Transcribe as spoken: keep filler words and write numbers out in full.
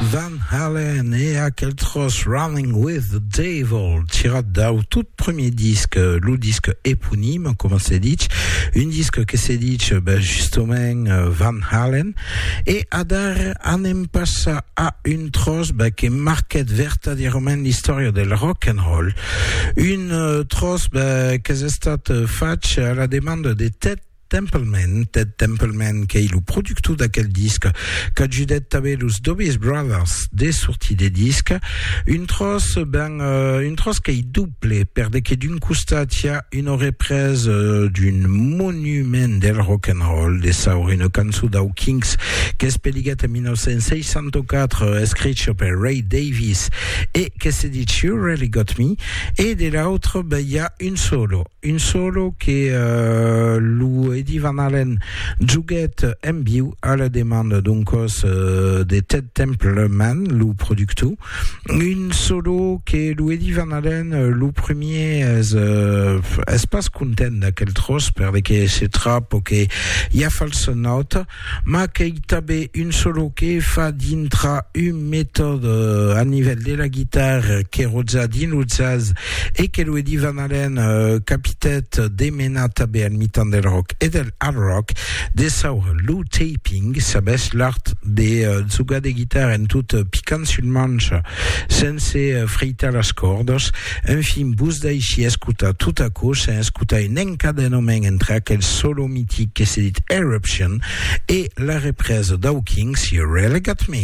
Van Halen et Akeltros Running with the Devil, tirat dau tout premier disque, le disque éponyme, comme c'est dit, un disque que c'est dit, ben, justement, Van Halen, et adar anem passa à une trosse, ben, qui marquait vertadirement l'histoire del rock and roll. Une uh, trosse, ben, qui est stata faite à la demande des têtes Templeman, Ted Templeman, qui est le producteur d'aquel disque, qu'a judet també los Doobie Brothers des sorties des disques, une trosse, ben, euh, une trosse qui est double, per de que d'un costat il y a une reprise euh, d'une monument del rock'n'roll, de ça, une cançon d'Au Kings, qui est spelligat en dix-neuf cent soixante-quatre, euh, écrite par Ray Davies, et qui s'est dit You Really Got Me, et de l'autre, ben, il y a une solo, une solo qui est, euh, l'ou Eddie Van Halen juguet en viu à la demande donc euh, de Ted Templeman, le producteur. Une solo que Eddie Van Halen, le premier, est, euh, est pas content d'aquel tros, parce que c'est trap, ok, il y a false note, mais qu'il avait une solo qui fait d'intra une méthode euh, à niveau de la guitare qui rozza din le jazz et que Eddie Van Halen euh, capitette démena tabé al mitan del rock et del hard rock, des sau Lou Taping, sabès l'art des uh, zuga de guitare en tout uh, piquant sur le manche, sense uh, freita las cordes, un film bus d'aixi escuta tout à coup, c'est escuta un encadenement entre aquel solo mythique qui s'est dit Eruption et la reprise d'Au Kings, You Really Got Me.